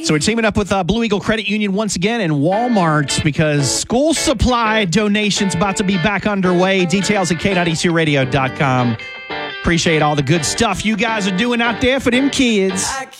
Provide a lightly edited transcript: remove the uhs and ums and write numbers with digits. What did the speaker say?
So we're teaming up with Blue Eagle Credit Union once again and Walmart because school supply donations about to be back underway. Details at k.ecuradio.com. Appreciate all the good stuff you guys are doing out there for them kids.